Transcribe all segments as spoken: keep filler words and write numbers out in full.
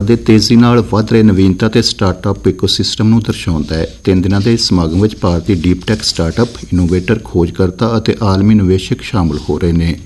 ਦੇ ਤੇਜ਼ੀ ਨਾਲ ਵੱਧ ਰਹੇ ਨਵੀਨਤਾ ਤੇ ਸਟਾਰਟਅਪ ਇਕੋਸਿਸਟਮ ਨੂੰ ਦਰਸਾਉਂਦਾ ਹੈ। ਤਿੰਨ ਦਿਨਾਂ ਦੇ ਇਸ ਸਮਾਗਮ ਵਿੱਚ ਭਾਰਤੀ ਡੀਪ ਟੈਕ ਸਟਾਰਟਅਪ, ਇਨੋਵੇਟਰ, ਖੋਜਕਰਤਾ ਅਤੇ ਆਲਮੀ ਨਿਵੇਸ਼ਕ ਸ਼ਾਮਲ ਹੋ ਰਹੇ ਨੇ।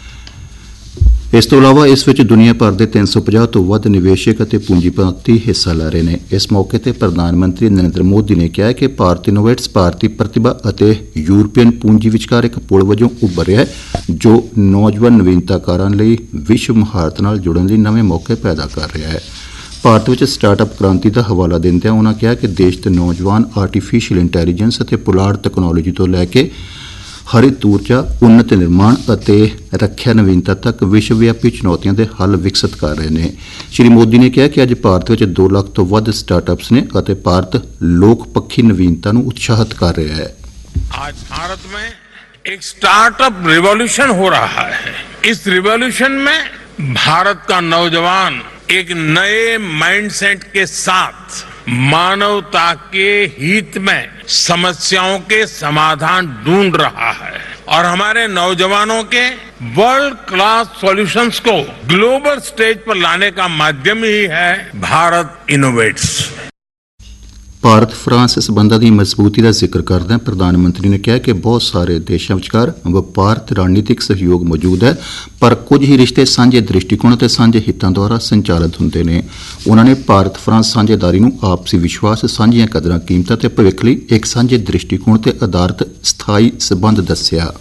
ਇਸ ਤੋਂ ਇਲਾਵਾ ਇਸ ਵਿੱਚ ਦੁਨੀਆ ਭਰ ਦੇ ਤਿੰਨ ਸੌ ਪੰਜਾਹ ਤੋਂ ਵੱਧ ਨਿਵੇਸ਼ਕ ਅਤੇ ਪੂੰਜੀਪਤੀ ਹਿੱਸਾ ਲੈ ਰਹੇ ਨੇ। ਇਸ ਮੌਕੇ ਤੇ ਪ੍ਰਧਾਨ ਮੰਤਰੀ ਨਰਿੰਦਰ ਮੋਦੀ ਨੇ ਕਿਹਾ ਕਿ ਭਾਰਤ ਇਨੋਵੇਟਸ ਭਾਰਤੀ ਪ੍ਰਤਿਭਾ ਅਤੇ ਯੂਰਪੀਅਨ ਪੂੰਜੀ ਵਿਚਕਾਰ ਇੱਕ ਪੁਲ ਵਜੋਂ ਉੱਭਰ ਰਿਹਾ ਹੈ, ਜੋ ਨੌਜਵਾਨ ਨਵੀਨਤਾਕਾਰਾਂ ਲਈ ਵਿਸ਼ਵ ਮੁਹਾਰਤ ਨਾਲ ਜੁੜਨ ਲਈ ਨਵੇਂ ਮੌਕੇ ਪੈਦਾ ਕਰ ਰਿਹਾ ਹੈ। ਭਾਰਤ ਵਿੱਚ ਸਟਾਰਟਅਪ ਕ੍ਰਾਂਤੀ ਦਾ ਹਵਾਲਾ ਦਿੰਦਿਆਂ ਉਨ੍ਹਾਂ ਕਿਹਾ ਕਿ ਦੇਸ਼ ਦੇ ਨੌਜਵਾਨ ਆਰਟੀਫਿਸ਼ੀਅਲ ਇੰਟੈਲੀਜੈਂਸ ਅਤੇ ਪੁਲਾੜ ਤਕਨਾਲੋਜੀ ਤੋਂ ਲੈ ਕੇ ਹਰਿਤ ਊਰਜਾ, ਉੱਨਤ ਨਿਰਮਾਣ ਅਤੇ ਰੱਖਿਆ ਨਵੀਨਤਾ ਤੱਕ ਵਿਸ਼ਵ ਵਿਆਪੀ ਚੁਣੌਤੀਆਂ ਦੇ ਹੱਲ ਵਿਕਸਿਤ ਕਰ ਰਹੇ ਨੇ। ਸ਼੍ਰੀ ਮੋਦੀ ਨੇ ਕਿਹਾ ਕਿ ਅੱਜ ਭਾਰਤ ਵਿੱਚ ਦੋ ਲੱਖ ਤੋਂ ਵੱਧ ਸਟਾਰਟਅਪਸ ਨੇ ਅਤੇ ਭਾਰਤ ਲੋਕ ਪੱਖੀ ਨਵੀਨਤਾ ਨੂੰ ਉਤਸ਼ਾਹਿਤ ਕਰ ਰਿਹਾ ਹੈ। आज भारत में एक स्टार्टअप रिवॉल्यूशन हो रहा है। इस रिवॉल्यूशन में भारत का नौजवान एक नए माइंडसेट के साथ मानवता के हित में समस्याओं के समाधान ढूंढ रहा है और हमारे नौजवानों के वर्ल्ड क्लास सॉल्यूशंस को ग्लोबल स्टेज पर लाने का माध्यम ही है भारत इनोवेट्स। ਭਾਰਤ ਫਰਾਂਸ ਸਬੰਧਾਂ ਦੀ ਮਜ਼ਬੂਤੀ ਦਾ ਜ਼ਿਕਰ ਕਰਦਿਆਂ ਪ੍ਰਧਾਨ ਮੰਤਰੀ ਨੇ ਕਿਹਾ ਕਿ ਬਹੁਤ ਸਾਰੇ ਦੇਸ਼ਾਂ ਵਿਚਕਾਰ ਵਪਾਰ ਤੇ ਰਣਨੀਤਿਕ ਸਹਿਯੋਗ ਮੌਜੂਦ ਹੈ, ਪਰ ਕੁਝ ਹੀ ਰਿਸ਼ਤੇ ਸਾਂਝੇ ਦ੍ਰਿਸ਼ਟੀਕੋਣ ਅਤੇ ਸਾਂਝੇ ਹਿੱਤਾਂ ਦੁਆਰਾ ਸੰਚਾਲਿਤ ਹੁੰਦੇ ਨੇ। ਉਨ੍ਹਾਂ ਨੇ ਭਾਰਤ ਫਰਾਂਸ ਸਾਂਝੇਦਾਰੀ ਨੂੰ ਆਪਸੀ ਵਿਸ਼ਵਾਸ, ਸਾਂਝੀਆਂ ਕਦਰਾਂ ਕੀਮਤਾਂ ਤੇ ਭਵਿੱਖ ਲਈ ਇੱਕ ਸਾਂਝੇ ਦ੍ਰਿਸ਼ਟੀਕੋਣ ਤੇ ਆਧਾਰਿਤ ਸਥਾਈ ਸਬੰਧ ਦੱਸਿਆ।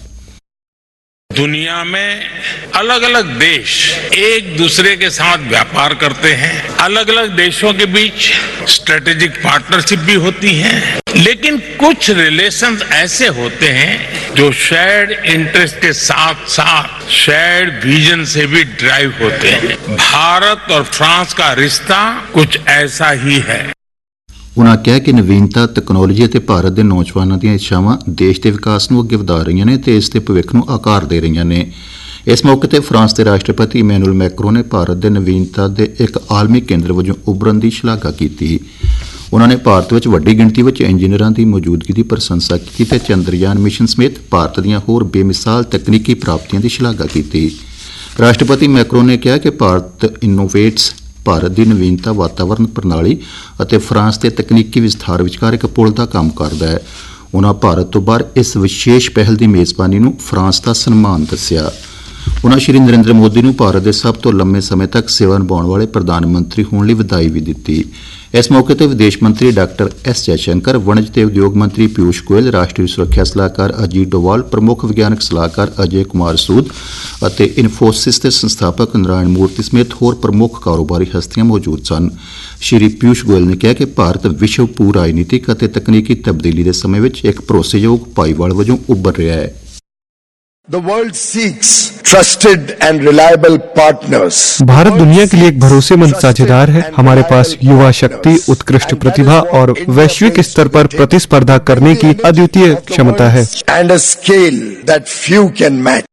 दुनिया में अलग अलग देश एक दूसरे के साथ व्यापार करते हैं, अलग अलग देशों के बीच स्ट्रेटेजिक पार्टनरशिप भी होती है, लेकिन कुछ रिलेशंस ऐसे होते हैं जो शेयर्ड इंटरेस्ट के साथ साथ शेयर्ड विजन से भी ड्राइव होते हैं। भारत और फ्रांस का रिश्ता कुछ ऐसा ही है। ਉਨ੍ਹਾਂ ਕਿਹਾ ਕਿ ਨਵੀਨਤਾ, ਤਕਨਾਲੋਜੀ ਅਤੇ ਭਾਰਤ ਦੇ ਨੌਜਵਾਨਾਂ ਦੀਆਂ ਇੱਛਾਵਾਂ ਦੇਸ਼ ਦੇ ਵਿਕਾਸ ਨੂੰ ਅੱਗੇ ਵਧਾ ਰਹੀਆਂ ਨੇ ਤੇ ਇਸ ਦੇ ਭਵਿੱਖ ਨੂੰ ਆਕਾਰ ਦੇ ਰਹੀਆਂ ਨੇ। ਇਸ ਮੌਕੇ ਤੇ ਫਰਾਂਸ ਦੇ ਰਾਸ਼ਟਰਪਤੀ ਇਮੈਨੂਅਲ ਮੈਕਰੋਂ ਨੇ ਭਾਰਤ ਦੇ ਨਵੀਨਤਾ ਦੇ ਇੱਕ ਆਲਮੀ ਕੇਂਦਰ ਵਜੋਂ ਉੱਭਰਨ ਦੀ ਸ਼ਲਾਘਾ ਕੀਤੀ। ਉਨ੍ਹਾਂ ਨੇ ਭਾਰਤ ਵਿੱਚ ਵੱਡੀ ਗਿਣਤੀ ਵਿੱਚ ਇੰਜੀਨੀਅਰਾਂ ਦੀ ਮੌਜੂਦਗੀ ਦੀ ਪ੍ਰਸ਼ੰਸਾ ਕੀਤੀ ਤੇ ਚੰਦਰਯਾਨ ਮਿਸ਼ਨ ਸਮੇਤ ਭਾਰਤ ਦੀਆਂ ਹੋਰ ਬੇਮਿਸਾਲ ਤਕਨੀਕੀ ਪ੍ਰਾਪਤੀਆਂ ਦੀ ਸ਼ਲਾਘਾ ਕੀਤੀ। ਰਾਸ਼ਟਰਪਤੀ ਮੈਕਰੋਂ ਨੇ ਕਿਹਾ ਕਿ ਭਾਰਤ ਇਨੋਵੇਟਸ ਭਾਰਤ ਦੀ ਨਵੀਨਤਾ ਵਾਤਾਵਰਣ ਪ੍ਰਣਾਲੀ ਅਤੇ ਫਰਾਂਸ ਦੇ ਤਕਨੀਕੀ ਵਿਸਥਾਰ ਵਿਚਕਾਰ ਇੱਕ ਪੁਲ ਦਾ ਕੰਮ ਕਰਦਾ ਹੈ। ਉਨ੍ਹਾਂ ਭਾਰਤ ਤੋਂ ਬਾਹਰ ਇਸ ਵਿਸ਼ੇਸ਼ ਪਹਿਲ ਦੀ ਮੇਜ਼ਬਾਨੀ ਨੂੰ ਫਰਾਂਸ ਦਾ ਸਨਮਾਨ ਦੱਸਿਆ। ਉਨ੍ਹਾਂ ਸ਼੍ਰੀ ਨਰਿੰਦਰ ਮੋਦੀ ਨੂੰ ਭਾਰਤ ਦੇ ਸਭ ਤੋਂ ਲੰਮੇ ਸਮੇਂ ਤੱਕ ਸੇਵਾ ਨਿਭਾਉਣ ਵਾਲੇ ਪ੍ਰਧਾਨ ਮੰਤਰੀ ਹੋਣ ਲਈ ਵਧਾਈ ਵੀ ਦਿੱਤੀ। ਇਸ ਮੌਕੇ ਤੇ ਵਿਦੇਸ਼ ਮੰਤਰੀ ਡਾਕਟਰ ਐਸ ਜੈਸ਼ੰਕਰ, ਵਣਜ ਤੇ ਉਦਯੋਗ ਮੰਤਰੀ ਪਿਊਸ਼ ਗੋਇਲ, ਰਾਸ਼ਟਰੀ ਸੁਰੱਖਿਆ ਸਲਾਹਕਾਰ ਅਜੀਤ ਡੋਵਾਲ, ਪ੍ਰਮੁੱਖ ਵਿਗਿਆਨਕ ਸਲਾਹਕਾਰ ਅਜੇ ਕੁਮਾਰ ਸੂਦ ਅਤੇ ਇਨਫੋਸਿਸ ਦੇ ਸੰਸਥਾਪਕ ਨਾਰਾਇਣ ਮੂਰਤੀ ਸਮੇਤ ਹੋਰ ਪ੍ਰਮੁੱਖ ਕਾਰੋਬਾਰੀ ਹਸਤੀਆਂ ਮੌਜੂਦ ਸਨ। ਸ਼੍ਰੀ ਪਿਊਸ਼ ਗੋਇਲ ਨੇ ਕਿਹਾ ਕਿ ਭਾਰਤ ਵਿਸ਼ਵ ਭੂ ਰਾਜਨੀਤਿਕ ਅਤੇ ਤਕਨੀਕੀ ਤਬਦੀਲੀ ਦੇ ਸਮੇਂ ਵਿੱਚ ਇੱਕ ਭਰੋਸੇਯੋਗ ਭਾਈਵਾਲ ਵਜੋਂ ਉੱਭਰ ਰਿਹਾ ਹੈ। The world seeks trusted and reliable partners. Bharat दुनिया के लिए एक भरोसेमंद साझेदार है। हमारे पास युवा शक्ति, उत्कृष्ट प्रतिभा और वैश्विक स्तर पर प्रतिस्पर्धा करने की अद्वितीय क्षमता है and a scale that few can match.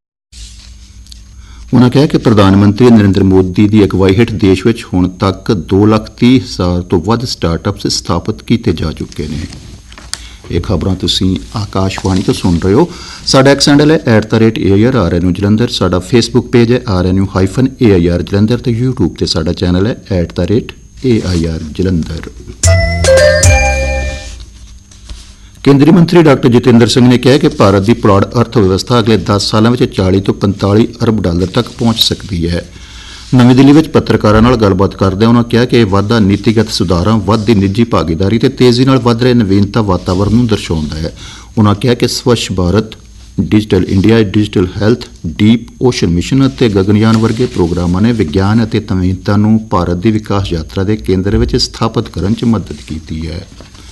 ਉਨ੍ਹਾਂ ਕਿਹਾ ਕਿ ਪ੍ਰਧਾਨ ਮੰਤਰੀ ਨਰਿੰਦਰ ਮੋਦੀ ਦੀ ਅਗਵਾਈ ਹੇਠ ਦੇਸ਼ ਵਿੱਚ ਹੁਣ ਤੱਕ ਦੋ ਲੱਖ ਤੀਹ ਹਜ਼ਾਰ ਤੋਂ ਵੱਧ ਸਟਾਰਟਅਪਸ ਸਥਾਪਿਤ ਕੀਤੇ ਜਾ ਚੁੱਕੇ ਨੇ। ਇਹ ਖਬਰਾਂ ਤੁਸੀਂ ਆਕਾਸ਼ਵਾਣੀ ਤੋਂ ਸੁਣ ਰਹੇ ਹੋ। ਸਾਡਾ ਐਕਸ ਹੈਂਡਲ ਹੈ at the rate A I R R N U Jalandhar. ਸਾਡਾ ਫੇਸਬੁੱਕ ਪੇਜ ਹੈ R N U hyphen A I R Jalandhar ਤੇ ਯੂਟਿਊਬ ਤੇ ਸਾਡਾ ਚੈਨਲ ਹੈ at the rate A I R Jalandhar. ਕੇਂਦਰੀ ਮੰਤਰੀ ਡਾਕਟਰ ਜਤਿੰਦਰ ਸਿੰਘ ਨੇ ਕਿਹਾ ਕਿ ਭਾਰਤ ਦੀ ਪੁਲਾੜ ਅਰਥ ਵਿਵਸਥਾ ਅਗਲੇ ਦਸ ਸਾਲਾਂ ਵਿੱਚ ਚਾਲੀ ਤੋਂ ਪੰਤਾਲੀ ਅਰਬ ਡਾਲਰ ਤੱਕ ਪਹੁੰਚ ਸਕਦੀ ਹੈ। ਨਵੀਂ ਦਿੱਲੀ ਵਿੱਚ ਪੱਤਰਕਾਰਾਂ ਨਾਲ ਗੱਲਬਾਤ ਕਰਦਿਆਂ ਉਨ੍ਹਾਂ ਕਿਹਾ ਕਿ ਇਹ ਵਾਧਾ ਨੀਤੀਗਤ ਸੁਧਾਰਾਂ, ਵੱਧਦੀ ਨਿੱਜੀ ਭਾਗੀਦਾਰੀ ਤੇ ਤੇਜ਼ੀ ਨਾਲ ਵੱਧ ਰਹੇ ਨਵੀਨਤਾ ਵਾਤਾਵਰਣ ਨੂੰ ਦਰਸਾਉਂਦਾ ਹੈ। ਉਨ੍ਹਾਂ ਕਿਹਾ ਕਿ Swachh Bharat, digital India, digital health, deep ocean mission ਅਤੇ ਗਗਨਯਾਨ ਵਰਗੇ ਪ੍ਰੋਗਰਾਮਾਂ ਨੇ ਵਿਗਿਆਨ ਅਤੇ ਨਵੀਨਤਾ ਨੂੰ ਭਾਰਤ ਦੀ ਵਿਕਾਸ ਯਾਤਰਾ ਦੇ ਕੇਂਦਰ ਵਿੱਚ ਸਥਾਪਿਤ ਕਰਨ 'ਚ ਮਦਦ ਕੀਤੀ ਹੈ।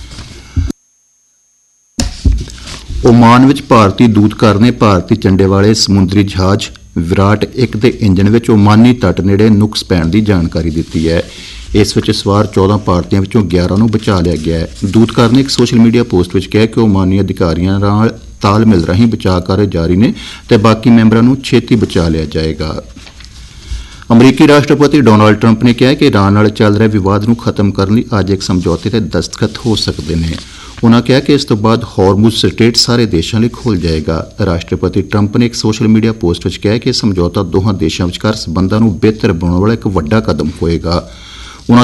ਓਮਾਨ ਵਿੱਚ ਭਾਰਤੀ ਦੂਤਘਰ ਨੇ ਭਾਰਤੀ ਝੰਡੇ ਵਾਲੇ ਸਮੁੰਦਰੀ ਜਹਾਜ਼ ਵਿਰਾਟ ਇੱਕ ਦੇ ਇੰਜਣ ਵਿੱਚ ਓਮਾਨੀ ਤੱਟ ਨੇੜੇ ਨੁਕਸ ਪੈਣ ਦੀ ਜਾਣਕਾਰੀ ਦਿੱਤੀ ਹੈ। ਇਸ ਵਿੱਚ ਸਵਾਰ ਚੌਦਾਂ ਭਾਰਤੀਆਂ ਵਿੱਚੋਂ ਗਿਆਰਾਂ ਨੂੰ ਬਚਾ ਲਿਆ ਗਿਆ ਹੈ। ਦੂਤਘਰ ਨੇ ਇੱਕ ਸੋਸ਼ਲ ਮੀਡੀਆ ਪੋਸਟ ਵਿੱਚ ਕਿਹਾ ਕਿ ਓਮਾਨੀ ਅਧਿਕਾਰੀਆਂ ਨਾਲ ਤਾਲਮੇਲ ਰਾਹੀਂ ਬਚਾਅ ਕਾਰਜ ਜਾਰੀ ਨੇ ਤੇ ਬਾਕੀ ਮੈਂਬਰਾਂ ਨੂੰ ਛੇਤੀ ਬਚਾ ਲਿਆ ਜਾਏਗਾ। ਅਮਰੀਕੀ ਰਾਸ਼ਟਰਪਤੀ ਡੋਨਾਲਡ ਟਰੰਪ ਨੇ ਕਿਹਾ ਕਿ ਇਰਾਨ ਨਾਲ ਚੱਲ ਰਹੇ ਵਿਵਾਦ ਨੂੰ ਖਤਮ ਕਰਨ ਲਈ ਅੱਜ ਇੱਕ ਸਮਝੌਤੇ ਤੇ ਦਸਤਖਤ ਹੋ ਸਕਦੇ ਨੇ। ਉਨ੍ਹਾਂ ਕਿਹਾ ਕਿ ਇਸ ਤੋਂ ਬਾਅਦ ਹਾਰਮੁਜ਼ ਸਟ੍ਰੇਟ ਸਾਰੇ ਦੇਸ਼ਾਂ ਲਈ ਖੁੱਲ੍ਹ ਜਾਏਗਾ। ਰਾਸ਼ਟਰਪਤੀ ਟਰੰਪ ਨੇ ਇੱਕ ਸੋਸ਼ਲ ਮੀਡੀਆ ਪੋਸਟ ਵਿੱਚ ਕਿਹਾ ਕਿ ਸਮਝੌਤਾ ਦੋਹਾਂ ਦੇਸ਼ਾਂ ਵਿਚਕਾਰ ਸਬੰਧਾਂ ਨੂੰ ਬਿਹਤਰ ਬਣਾਉਣ ਵਾਲਾ ਇੱਕ ਵੱਡਾ ਕਦਮ ਹੋਏਗਾ।